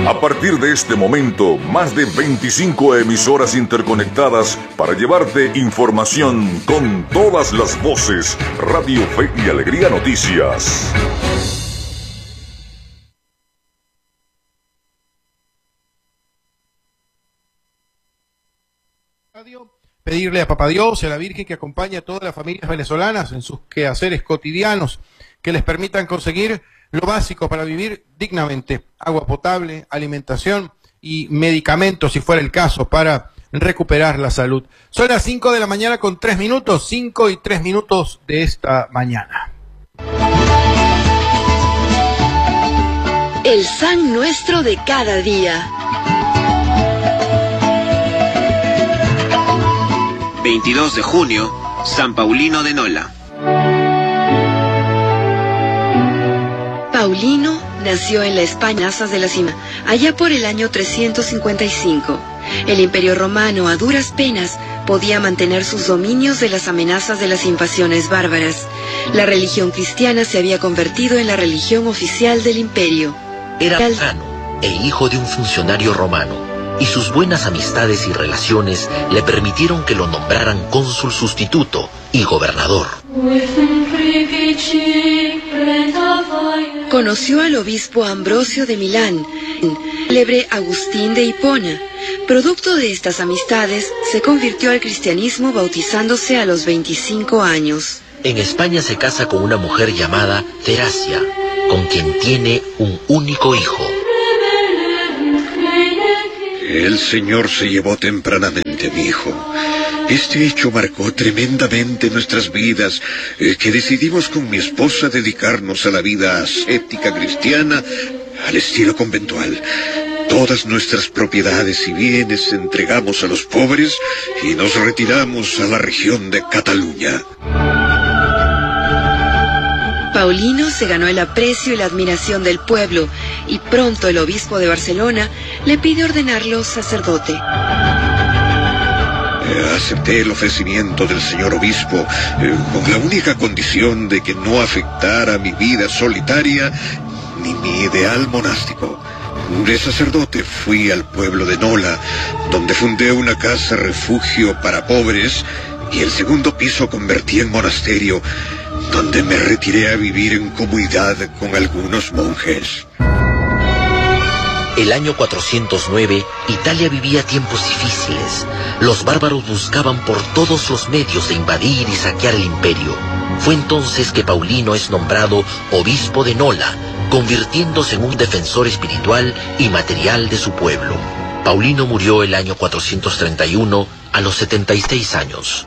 A partir de este momento, más de 25 emisoras interconectadas para llevarte información con todas las voces. Radio Fe y Alegría Noticias. Pedirle a Papá Dios y a la Virgen que acompañe a todas las familias venezolanas en sus quehaceres cotidianos, que les permitan conseguir lo básico para vivir dignamente: agua potable, alimentación y medicamentos, si fuera el caso, para recuperar la salud. Son las 5 de la mañana con 3 minutos, 5 y 3 minutos de esta mañana. El San Nuestro de cada día. 22 de junio, San Paulino de Nola. Paulino nació en la España de la Cima, allá por el año 355. El Imperio Romano, a duras penas, podía mantener sus dominios de las amenazas de las invasiones bárbaras. La religión cristiana se había convertido en la religión oficial del imperio. Era pagano e hijo de un funcionario romano, y sus buenas amistades y relaciones le permitieron que lo nombraran cónsul sustituto y gobernador. Conoció al obispo Ambrosio de Milán, célebre Agustín de Hipona. Producto de estas amistades, se convirtió al cristianismo bautizándose a los 25 años. En España se casa con una mujer llamada Teracia, con quien tiene un único hijo. El Señor se llevó tempranamente a mi hijo. Este hecho marcó tremendamente nuestras vidas, que decidimos con mi esposa dedicarnos a la vida ascética cristiana al estilo conventual. Todas nuestras propiedades y bienes entregamos a los pobres y nos retiramos a la región de Cataluña. Paulino se ganó el aprecio y la admiración del pueblo, y pronto el obispo de Barcelona le pide ordenarlo sacerdote. Acepté el ofrecimiento del señor obispo con la única condición de que no afectara mi vida solitaria ni mi ideal monástico. De sacerdote fui al pueblo de Nola, donde fundé una casa refugio para pobres, y el segundo piso convertí en monasterio, donde me retiré a vivir en comunidad con algunos monjes. El año 409, Italia vivía tiempos difíciles. Los bárbaros buscaban por todos los medios de invadir y saquear el imperio. Fue entonces que Paulino es nombrado obispo de Nola, convirtiéndose en un defensor espiritual y material de su pueblo. Paulino murió el año 431 a los 76 años.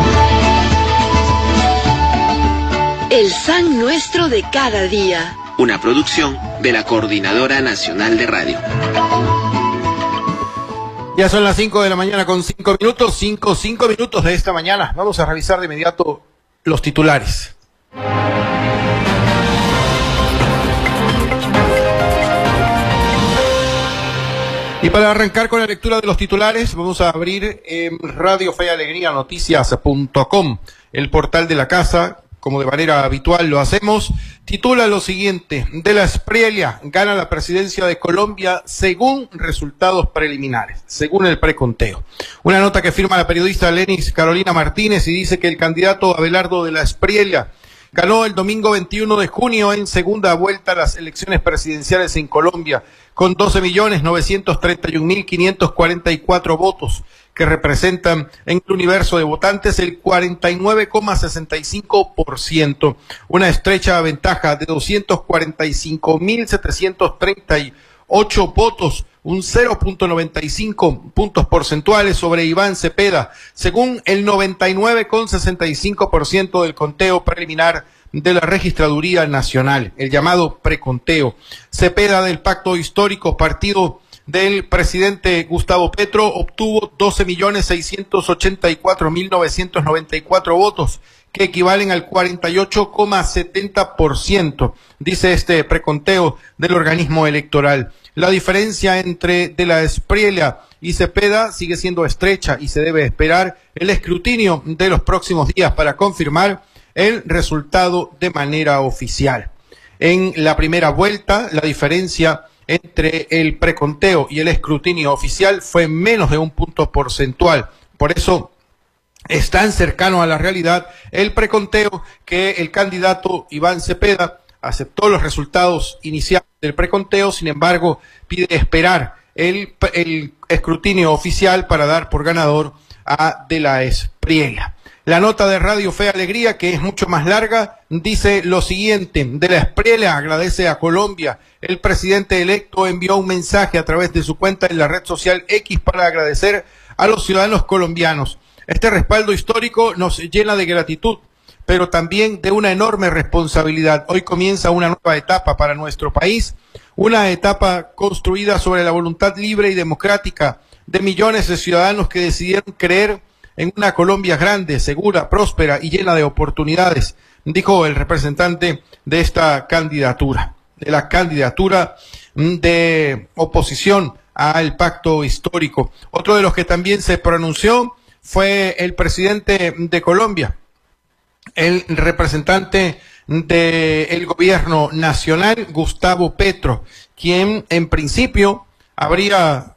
El San Nuestro de cada día. Una producción de la Coordinadora Nacional de Radio. Ya son las 5 de la mañana con 5 minutos, 5 minutos de esta mañana. Vamos a revisar de inmediato los titulares. Y para arrancar con la lectura de los titulares, vamos a abrir Radio Fe y Alegría Noticias.com, el portal de la casa. Como de manera habitual lo hacemos, titula lo siguiente: De la Espriella gana la presidencia de Colombia según resultados preliminares, según el preconteo. Una nota que firma la periodista Lenis Carolina Martínez y dice que el candidato Abelardo de la Espriella ganó el domingo 21 de junio en segunda vuelta las elecciones presidenciales en Colombia con 12.931.544 votos, que representan en el universo de votantes el 49,65%, una estrecha ventaja de 245.738 votos, un 0.95 puntos porcentuales sobre Iván Cepeda, según el 99,65% del conteo preliminar de la Registraduría Nacional, el llamado preconteo. Cepeda, del Pacto Histórico, partido del presidente Gustavo Petro, obtuvo 12.684.994 votos, que equivalen al 48,70%, dice este preconteo del organismo electoral. La diferencia entre De la Espriella y Cepeda sigue siendo estrecha y se debe esperar el escrutinio de los próximos días para confirmar el resultado de manera oficial. En la primera vuelta, la diferencia entre el preconteo y el escrutinio oficial fue menos de 1 punto porcentual. Por eso es tan cercano a la realidad el preconteo que el candidato Iván Cepeda aceptó los resultados iniciales del preconteo, sin embargo pide esperar el escrutinio oficial para dar por ganador a De la Espriella. La nota de Radio Fe y Alegría, que es mucho más larga, dice lo siguiente: De la Espriella agradece a Colombia. El presidente electo envió un mensaje a través de su cuenta en la red social X para agradecer a los ciudadanos colombianos. Este respaldo histórico nos llena de gratitud, pero también de una enorme responsabilidad. Hoy comienza una nueva etapa para nuestro país, una etapa construida sobre la voluntad libre y democrática de millones de ciudadanos que decidieron creer en una Colombia grande, segura, próspera y llena de oportunidades, dijo el representante de esta candidatura, de la candidatura de oposición al pacto histórico. Otro de los que también se pronunció fue el presidente de Colombia, el representante del gobierno nacional, Gustavo Petro, quien en principio habría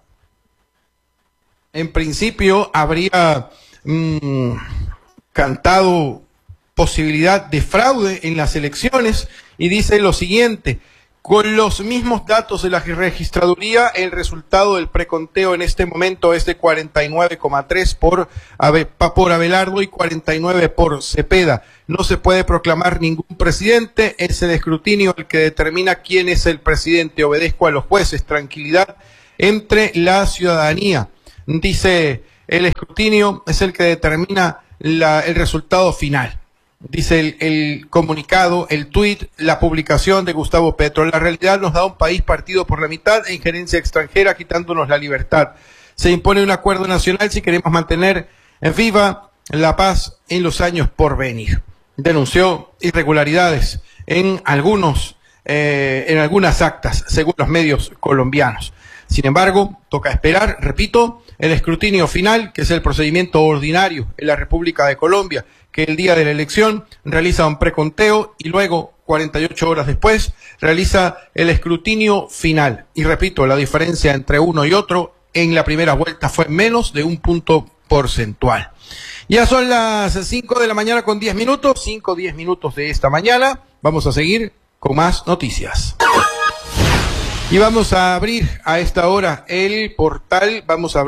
cantado posibilidad de fraude en las elecciones, y dice lo siguiente: con los mismos datos de la registraduría, el resultado del preconteo en este momento es de 49,3 por Abelardo y 49 por Cepeda. No se puede proclamar ningún presidente, es el escrutinio el que determina quién es el presidente. Obedezco a los jueces, tranquilidad entre la ciudadanía. Dice, el escrutinio es el que determina el resultado final. Dice el comunicado, el tuit, la publicación de Gustavo Petro. La realidad nos da un país partido por la mitad e injerencia extranjera quitándonos la libertad. Se impone un acuerdo nacional si queremos mantener viva la paz en los años por venir. Denunció irregularidades en algunas actas, según los medios colombianos. Sin embargo, toca esperar, repito, el escrutinio final, que es el procedimiento ordinario en la República de Colombia, que el día de la elección realiza un preconteo y luego, 48 horas después, realiza el escrutinio final. Y repito, la diferencia entre uno y otro en la primera vuelta fue menos de 1 punto porcentual. Ya son las 5 de la mañana con 10 minutos, 5-10 minutos de esta mañana. Vamos a seguir con más noticias. Y vamos a abrir a esta hora el portal,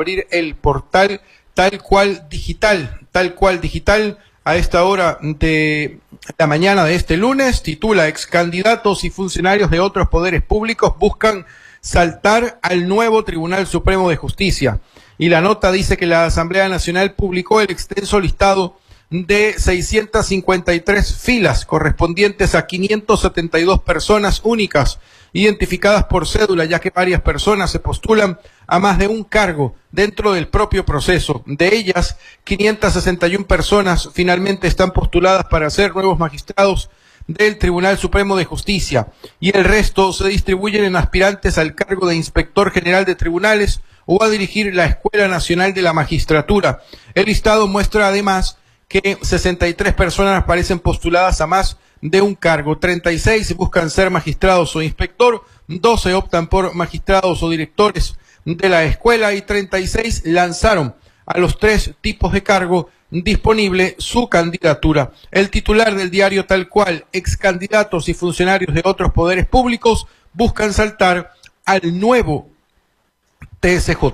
Tal Cual Digital, a esta hora de la mañana de este lunes. Titula: excandidatos y funcionarios de otros poderes públicos buscan saltar al nuevo Tribunal Supremo de Justicia. Y la nota dice que la Asamblea Nacional publicó el extenso listado de 653 filas correspondientes a 572 personas únicas identificadas por cédula, ya que varias personas se postulan a más de un cargo dentro del propio proceso. De ellas, 561 personas finalmente están postuladas para ser nuevos magistrados del Tribunal Supremo de Justicia, y el resto se distribuyen en aspirantes al cargo de Inspector General de Tribunales o a dirigir la Escuela Nacional de la Magistratura. El listado muestra además que 63 personas parecen postuladas a más de un cargo, 36 buscan ser magistrados o inspector, 12 optan por magistrados o directores de la escuela y 36 lanzaron a los 3 tipos de cargo disponible su candidatura. El titular del diario Tal Cual: excandidatos y funcionarios de otros poderes públicos buscan saltar al nuevo TSJ.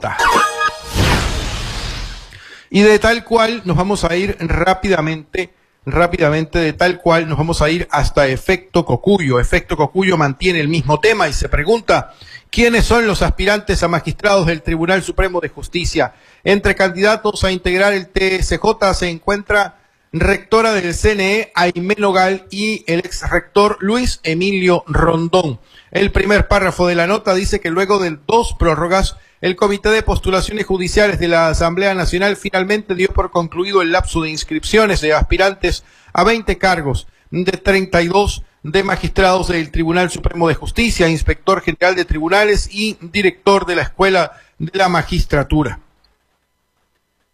Y de Tal Cual nos vamos a ir rápidamente, de Tal Cual nos vamos a ir hasta Efecto Cocuyo. Efecto Cocuyo mantiene el mismo tema y se pregunta: ¿quiénes son los aspirantes a magistrados del Tribunal Supremo de Justicia? Entre candidatos a integrar el TSJ se encuentra rectora del CNE, Aimé Nogal, y el ex rector Luis Emilio Rondón. El primer párrafo de la nota dice que luego de 2 prórrogas, el Comité de Postulaciones Judiciales de la Asamblea Nacional finalmente dio por concluido el lapso de inscripciones de aspirantes a 20 cargos, de 32 de magistrados del Tribunal Supremo de Justicia, Inspector General de Tribunales y director de la Escuela de la Magistratura.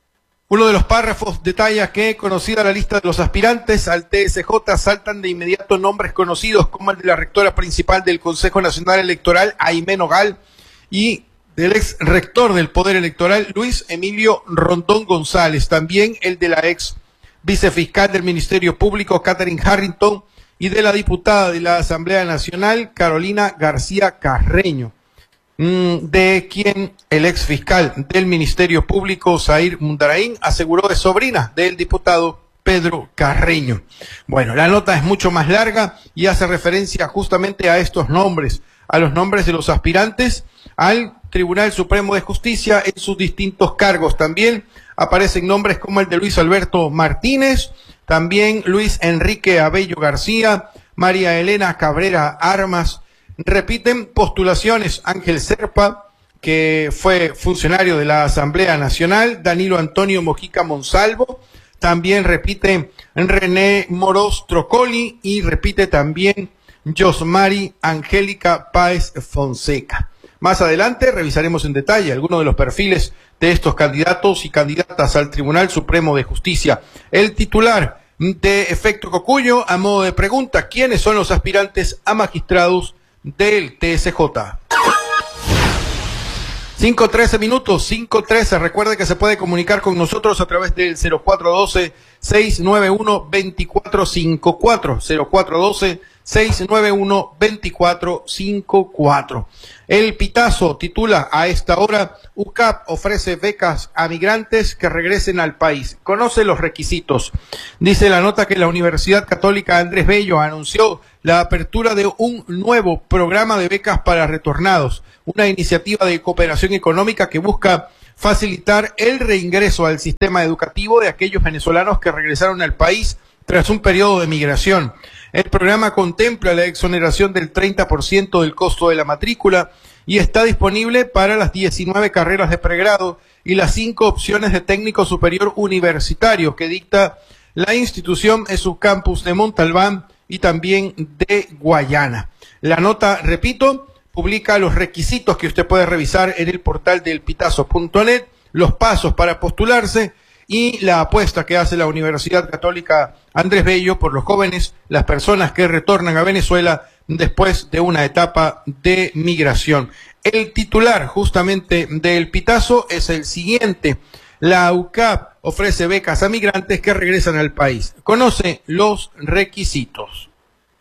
Uno de los párrafos detalla que, conocida la lista de los aspirantes al TSJ, saltan de inmediato nombres conocidos como el de la rectora principal del Consejo Nacional Electoral, Aimé Nogal, y del ex rector del Poder Electoral, Luis Emilio Rondón González, también el de la ex vicefiscal del Ministerio Público, Catherine Harrington, y de la diputada de la Asamblea Nacional, Carolina García Carreño, de quien el ex fiscal del Ministerio Público, Zair Mundarain, aseguró es sobrina del diputado Pedro Carreño. Bueno, la nota es mucho más larga y hace referencia justamente a estos nombres, a los nombres de los aspirantes al Tribunal Supremo de Justicia en sus distintos cargos. También aparecen nombres como el de Luis Alberto Martínez, también Luis Enrique Abello García, María Elena Cabrera Armas. Repiten postulaciones Ángel Serpa, que fue funcionario de la Asamblea Nacional, Danilo Antonio Mojica Monsalvo, también repite René Moros Trocoli y repite también Josmari Angélica Páez Fonseca. Más adelante revisaremos en detalle algunos de los perfiles de estos candidatos y candidatas al Tribunal Supremo de Justicia. El titular de Efecto Cocuyo, a modo de pregunta, ¿quiénes son los aspirantes a magistrados del TSJ? 5:13 minutos, 5:13. Recuerde que se puede comunicar con nosotros a través del 0412-691-2454. 0412-691-2454. El Pitazo titula a esta hora: UCAP ofrece becas a migrantes que regresen al país. Conoce los requisitos. Dice la nota que la Universidad Católica Andrés Bello anunció la apertura de un nuevo programa de becas para retornados, una iniciativa de cooperación económica que busca facilitar el reingreso al sistema educativo de aquellos venezolanos que regresaron al país tras un periodo de migración. El programa contempla la exoneración del 30% del costo de la matrícula y está disponible para las 19 carreras de pregrado y las 5 opciones de técnico superior universitario que dicta la institución en su campus de Montalbán y también de Guayana. La nota, repito, publica los requisitos que usted puede revisar en el portal del pitazo.net, los pasos para postularse y la apuesta que hace la Universidad Católica Andrés Bello por los jóvenes, las personas que retornan a Venezuela después de una etapa de migración. El titular justamente del Pitazo es el siguiente: la UCAP ofrece becas a migrantes que regresan al país. Conoce los requisitos.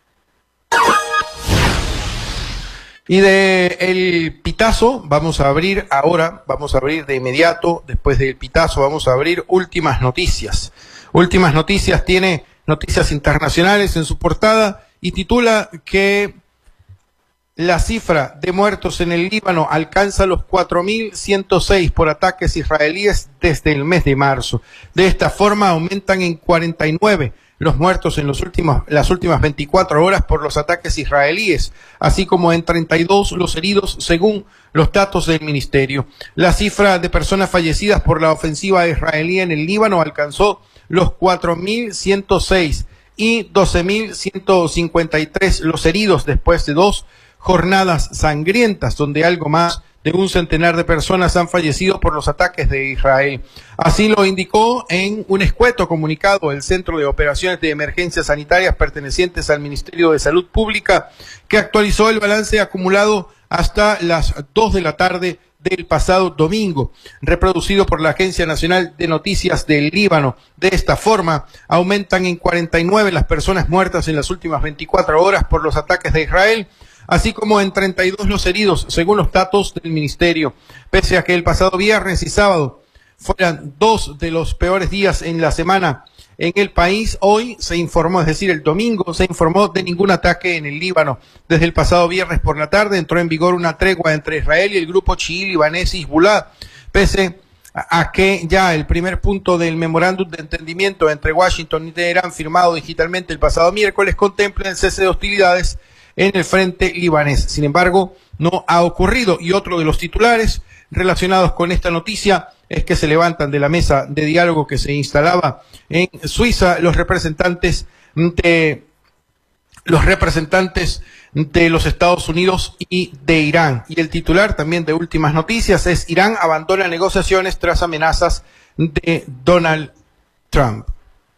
Y de el Pitazo vamos a abrir de inmediato, después del Pitazo vamos a abrir Últimas Noticias. Últimas Noticias tiene noticias internacionales en su portada y titula que la cifra de muertos en el Líbano alcanza los 4.106 por ataques israelíes desde el mes de marzo. De esta forma aumentan en 49 los muertos en las últimas 24 horas por los ataques israelíes, así como en 32 los heridos según los datos del ministerio. La cifra de personas fallecidas por la ofensiva israelí en el Líbano alcanzó los 4.106 y 12.153 los heridos después de 2 jornadas sangrientas, donde algo más de un centenar de personas han fallecido por los ataques de Israel. Así lo indicó en un escueto comunicado el Centro de Operaciones de Emergencias Sanitarias pertenecientes al Ministerio de Salud Pública, que actualizó el balance acumulado hasta las 2 de la tarde del pasado domingo, reproducido por la Agencia Nacional de Noticias del Líbano. De esta forma, aumentan en 49 las personas muertas en las últimas 24 horas por los ataques de Israel, así como en 32 los heridos, según los datos del ministerio. Pese a que el pasado viernes y sábado fueran 2 de los peores días en la semana en el país, hoy se informó, es decir, el domingo, se informó de ningún ataque en el Líbano. Desde el pasado viernes por la tarde entró en vigor una tregua entre Israel y el grupo chií libanés Hezbollah, pese a que ya el primer punto del memorándum de entendimiento entre Washington y Teherán, firmado digitalmente el pasado miércoles, contempla el cese de hostilidades en el frente libanés. Sin embargo, no ha ocurrido. Y otro de los titulares relacionados con esta noticia es que se levantan de la mesa de diálogo que se instalaba en Suiza los representantes de los Estados Unidos y de Irán. Y el titular también de Últimas Noticias es: Irán abandona negociaciones tras amenazas de Donald Trump.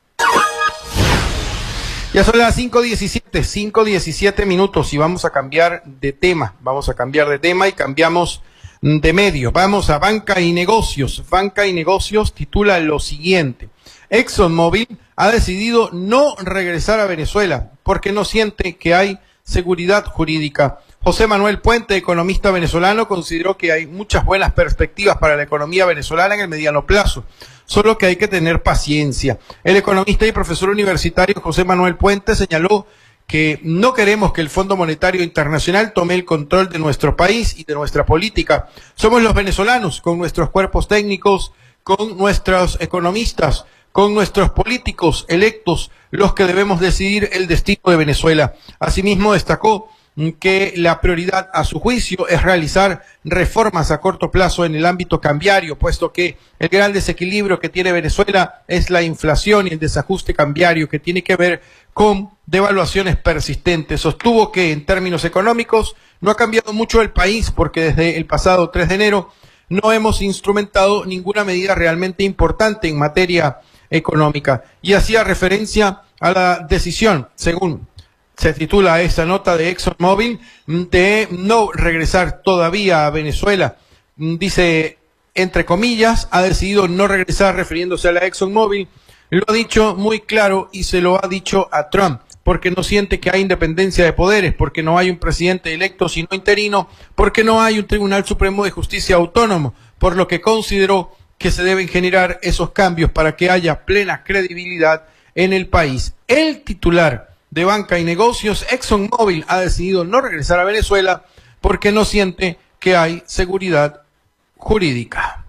Ya son las 5:17 minutos y vamos a cambiar de tema. Y cambiamos de medio. Vamos a Banca y Negocios. Banca y Negocios titula lo siguiente: ExxonMobil ha decidido no regresar a Venezuela porque no siente que hay seguridad jurídica. José Manuel Puente, economista venezolano, consideró que hay muchas buenas perspectivas para la economía venezolana en el mediano plazo, solo que hay que tener paciencia. El economista y profesor universitario José Manuel Puente señaló que no queremos que el Fondo Monetario Internacional tome el control de nuestro país y de nuestra política. Somos los venezolanos, con nuestros cuerpos técnicos, con nuestros economistas, con nuestros políticos electos, los que debemos decidir el destino de Venezuela. Asimismo, destacó que la prioridad, a su juicio, es realizar reformas a corto plazo en el ámbito cambiario, puesto que el gran desequilibrio que tiene Venezuela es la inflación y el desajuste cambiario que tiene que ver con devaluaciones persistentes. Sostuvo que en términos económicos no ha cambiado mucho el país porque desde el pasado 3 de enero no hemos instrumentado ninguna medida realmente importante en materia económica, y hacía referencia a la decisión, según se titula esta nota de ExxonMobil, de no regresar todavía a Venezuela. Dice, entre comillas, ha decidido no regresar, refiriéndose a la ExxonMobil. Lo ha dicho muy claro y se lo ha dicho a Trump, porque no siente que hay independencia de poderes, porque no hay un presidente electo sino interino, porque no hay un Tribunal Supremo de Justicia autónomo, por lo que consideró que se deben generar esos cambios para que haya plena credibilidad en el país. El titular de Banca y Negocios, ExxonMobil ha decidido no regresar a Venezuela porque no siente que hay seguridad jurídica.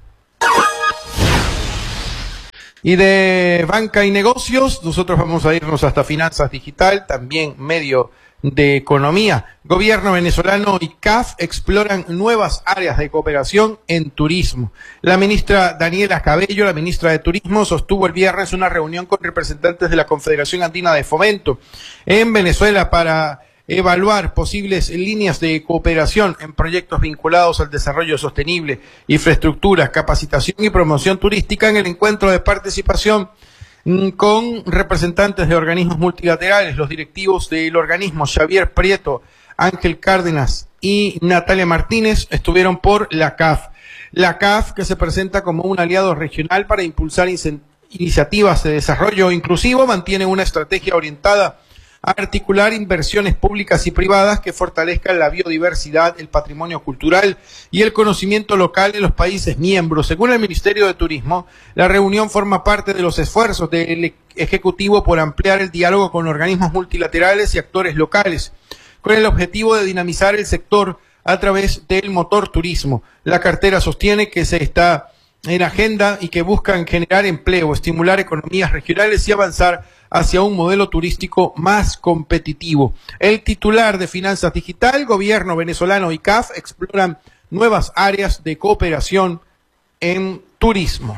Y de Banca y Negocios, nosotros vamos a irnos hasta Finanzas Digital, también medio de economía. Gobierno venezolano y CAF exploran nuevas áreas de cooperación en turismo. La ministra Daniela Cabello, la ministra de Turismo, sostuvo el viernes una reunión con representantes de la Confederación Andina de Fomento en Venezuela para evaluar posibles líneas de cooperación en proyectos vinculados al desarrollo sostenible, infraestructura, capacitación y promoción turística en el encuentro de participación con representantes de organismos multilaterales. Los directivos del organismo, Xavier Prieto, Ángel Cárdenas y Natalia Martínez, estuvieron por la CAF. La CAF, que se presenta como un aliado regional para impulsar iniciativas de desarrollo inclusivo, mantiene una estrategia orientada a articular inversiones públicas y privadas que fortalezcan la biodiversidad, el patrimonio cultural y el conocimiento local en los países miembros. Según el Ministerio de Turismo, la reunión forma parte de los esfuerzos del Ejecutivo por ampliar el diálogo con organismos multilaterales y actores locales, con el objetivo de dinamizar el sector a través del motor turismo. La cartera sostiene que se está en agenda y que buscan generar empleo, estimular economías regionales y avanzar hacia un modelo turístico más competitivo. El titular de Finanzas Digital, Gobierno venezolano y CAF exploran nuevas áreas de cooperación en turismo.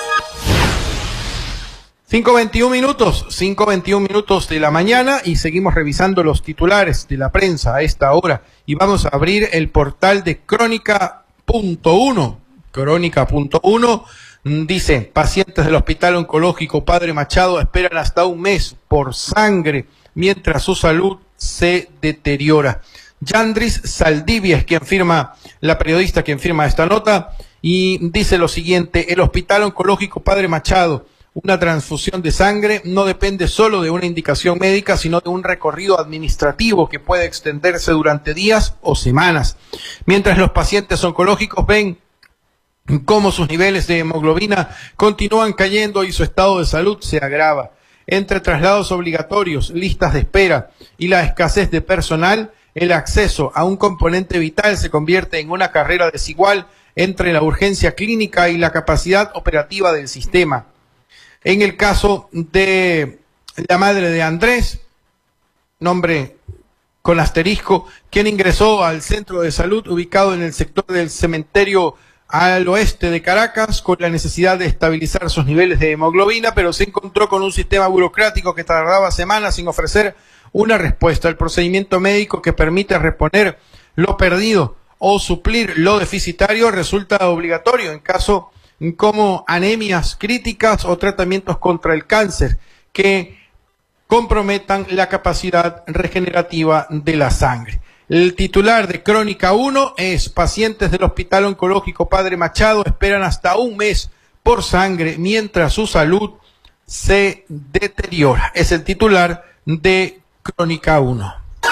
5:21 minutos de la mañana y seguimos revisando los titulares de la prensa a esta hora y vamos a abrir el portal de Crónica.1. Crónica.1 dice: pacientes del Hospital Oncológico Padre Machado esperan hasta un mes por sangre mientras su salud se deteriora. Yandris Saldivia es quien firma, la periodista quien firma esta nota, y dice lo siguiente: el Hospital Oncológico Padre Machado, una transfusión de sangre no depende solo de una indicación médica, sino de un recorrido administrativo que puede extenderse durante días o semanas. Mientras los pacientes oncológicos ven cómo sus niveles de hemoglobina continúan cayendo y su estado de salud se agrava. Entre traslados obligatorios, listas de espera y la escasez de personal, el acceso a un componente vital se convierte en una carrera desigual entre la urgencia clínica y la capacidad operativa del sistema. En el caso de la madre de Andrés, nombre con asterisco, quien ingresó al centro de salud ubicado en el sector del cementerio al oeste de Caracas con la necesidad de estabilizar sus niveles de hemoglobina, pero se encontró con un sistema burocrático que tardaba semanas sin ofrecer una respuesta. El procedimiento médico que permite reponer lo perdido o suplir lo deficitario resulta obligatorio en caso como anemias críticas o tratamientos contra el cáncer que comprometan la capacidad regenerativa de la sangre. El titular de Crónica 1 es: pacientes del Hospital Oncológico Padre Machado esperan hasta un mes por sangre mientras su salud se deteriora. Es el titular de Crónica 1.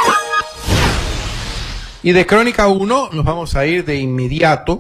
Y de Crónica 1 nos vamos a ir de inmediato.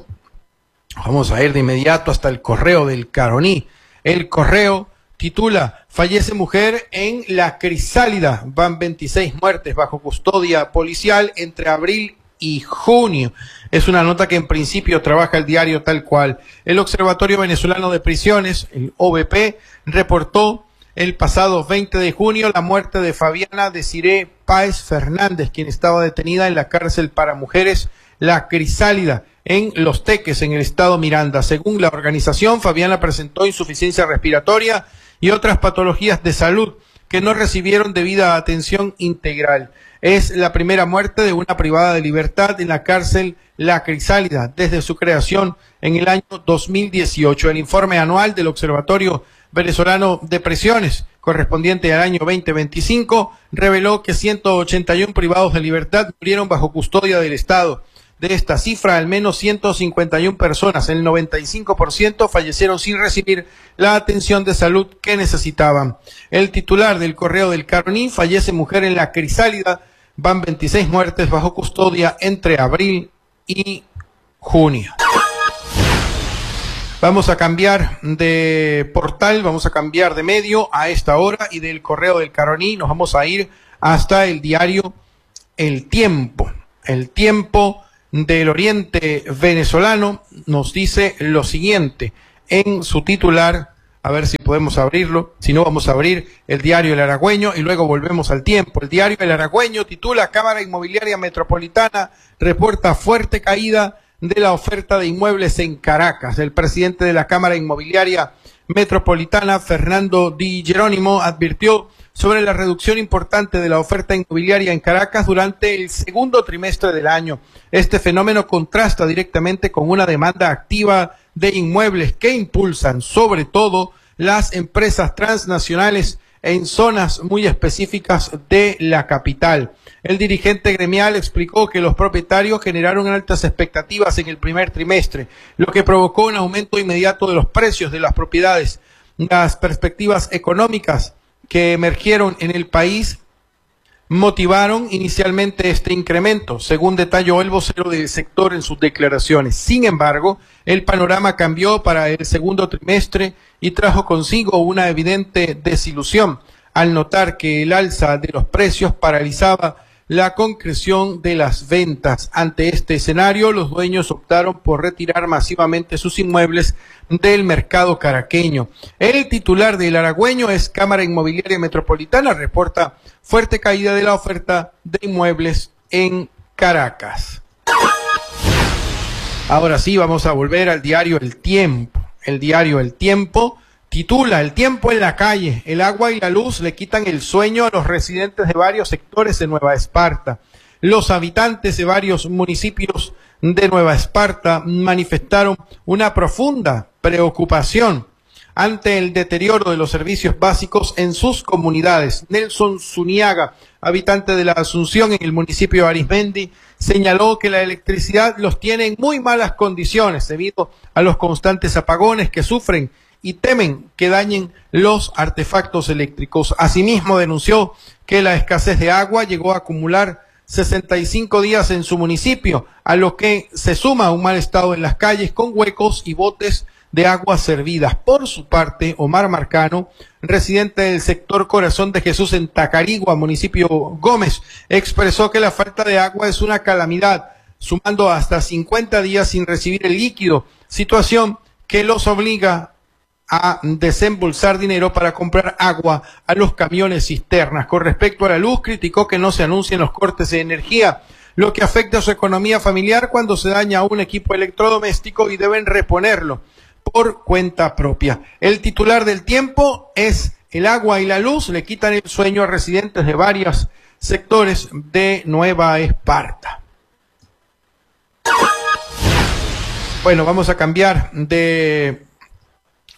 Hasta el Correo del Caroní. El Correo titula: fallece mujer en La Crisálida. Van 26 muertes bajo custodia policial entre abril y junio. Es una nota que en principio trabaja el diario Tal Cual. El Observatorio Venezolano de Prisiones, el OVP, reportó el pasado 20 de junio la muerte de Fabiana Desiree Páez Fernández, quien estaba detenida en la cárcel para mujeres La Crisálida, en Los Teques, en el estado Miranda. Según la organización, Fabiana presentó insuficiencia respiratoria y otras patologías de salud que no recibieron debida atención integral. Es la primera muerte de una privada de libertad en la cárcel La Crisálida desde su creación en el año 2018. El informe anual del Observatorio Venezolano de Prisiones, correspondiente al año 2025, reveló que 181 privados de libertad murieron bajo custodia del Estado. De esta cifra, al menos 151 personas, el 95%, fallecieron sin recibir la atención de salud que necesitaban. El titular del Correo del Caroní: fallece mujer en La Crisálida. Van 26 muertes bajo custodia entre abril y junio. Vamos a cambiar de portal, vamos a cambiar de medio a esta hora, y del Correo del Caroní nos vamos a ir hasta el diario El Tiempo. El Tiempo del Oriente Venezolano nos dice lo siguiente en su titular. A ver si podemos abrirlo, si no vamos a abrir el diario El Aragüeño y luego volvemos al Tiempo. El diario El Aragüeño titula: Cámara Inmobiliaria Metropolitana reporta fuerte caída de la oferta de inmuebles en Caracas. El presidente de la Cámara Inmobiliaria Metropolitana, Fernando Di Jerónimo, advirtió sobre la reducción importante de la oferta inmobiliaria en Caracas durante el segundo trimestre del año. Este fenómeno contrasta directamente con una demanda activa de inmuebles que impulsan sobre todo las empresas transnacionales en zonas muy específicas de la capital. El dirigente gremial explicó que los propietarios generaron altas expectativas en el primer trimestre, lo que provocó un aumento inmediato de los precios de las propiedades. Las perspectivas económicas que emergieron en el país motivaron inicialmente este incremento, según detalló el vocero del sector en sus declaraciones. Sin embargo, el panorama cambió para el segundo trimestre y trajo consigo una evidente desilusión al notar que el alza de los precios paralizaba la concreción de las ventas. Ante este escenario, los dueños optaron por retirar masivamente sus inmuebles del mercado caraqueño. El titular del Aragüeño es: Cámara Inmobiliaria Metropolitana reporta fuerte caída de la oferta de inmuebles en Caracas. Ahora sí, vamos a volver al diario El Tiempo. El diario El Tiempo titula: El tiempo en la calle, el agua y la luz le quitan el sueño a los residentes de varios sectores de Nueva Esparta. Los habitantes de varios municipios de Nueva Esparta manifestaron una profunda preocupación ante el deterioro de los servicios básicos en sus comunidades. Nelson Zuniaga, habitante de la Asunción en el municipio de Arismendi, señaló que la electricidad los tiene en muy malas condiciones debido a los constantes apagones que sufren y temen que dañen los artefactos eléctricos. Asimismo, denunció que la escasez de agua llegó a acumular 65 días en su municipio, a lo que se suma un mal estado en las calles con huecos y botes de agua servidas. Por su parte, Omar Marcano, residente del sector Corazón de Jesús en Tacarigua, municipio Gómez, expresó que la falta de agua es una calamidad, sumando hasta 50 días sin recibir el líquido, situación que los obliga a desembolsar dinero para comprar agua a los camiones cisternas. Con respecto a la luz, criticó que no se anuncien los cortes de energía, lo que afecta a su economía familiar cuando se daña un equipo electrodoméstico y deben reponerlo por cuenta propia. El titular del Tiempo es: el agua y la luz le quitan el sueño a residentes de varios sectores de Nueva Esparta. Bueno, vamos a cambiar de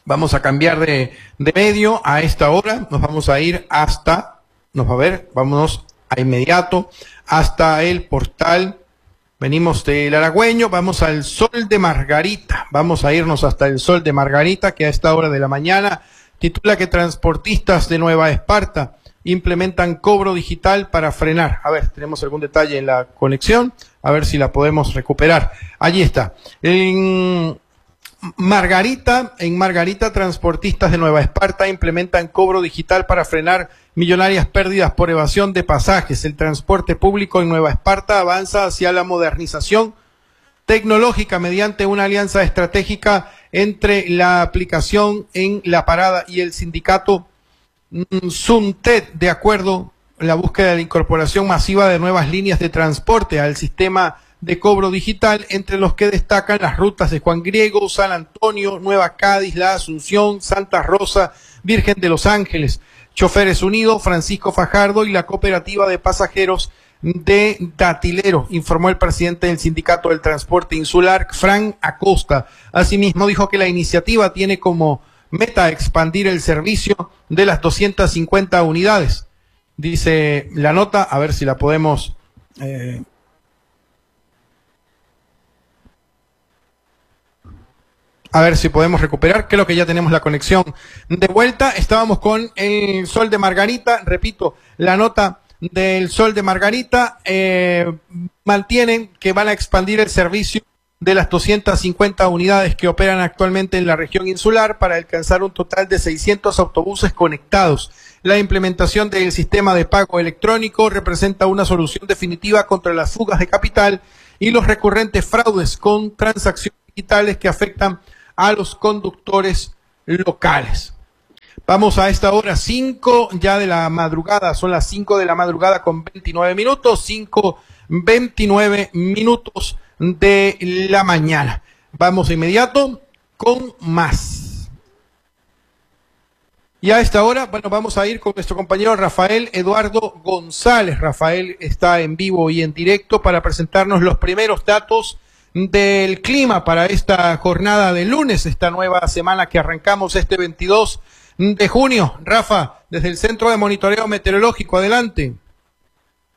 Vamos a cambiar de medio a esta hora. Nos vamos a ir hasta, vámonos a inmediato hasta el portal. Venimos del Aragüeño, vamos al Sol de Margarita. Vamos a irnos hasta el Sol de Margarita, que a esta hora de la mañana titula que transportistas de Nueva Esparta implementan cobro digital para frenar. A ver, tenemos algún detalle en la conexión, a ver si la podemos recuperar. Allí está. En Margarita, transportistas de Nueva Esparta implementan cobro digital para frenar millonarias pérdidas por evasión de pasajes. El transporte público en Nueva Esparta avanza hacia la modernización tecnológica mediante una alianza estratégica entre la aplicación en La Parada y el sindicato Suntet, de acuerdo a la búsqueda de la incorporación masiva de nuevas líneas de transporte al sistema de cobro digital, entre los que destacan las rutas de Juan Griego, San Antonio, Nueva Cádiz, La Asunción, Santa Rosa, Virgen de los Ángeles. Choferes Unidos, Francisco Fajardo y la cooperativa de pasajeros de Datilero, informó el presidente del Sindicato del Transporte Insular, Fran Acosta. Asimismo, dijo que la iniciativa tiene como meta expandir el servicio de las 250 unidades. Dice la nota, a ver si la podemos a ver si podemos recuperar. Creo que ya tenemos la conexión de vuelta. Estábamos con el Sol de Margarita. Repito, la nota del Sol de Margarita mantienen que van a expandir el servicio de las 250 unidades que operan actualmente en la región insular para alcanzar un total de 600 autobuses conectados. La implementación del sistema de pago electrónico representa una solución definitiva contra las fugas de capital y los recurrentes fraudes con transacciones digitales que afectan a los conductores locales. Vamos a esta hora 5 ya de la madrugada, son las 5 de la madrugada con 29 minutos, 5:29 minutos de la mañana. Vamos de inmediato con más. Y a esta hora, bueno, vamos a ir con nuestro compañero Rafael Eduardo González. Rafael está en vivo y en directo para presentarnos los primeros datos del clima para esta jornada de lunes, esta nueva semana que arrancamos este 22 de junio. Rafa, desde el Centro de Monitoreo Meteorológico, adelante.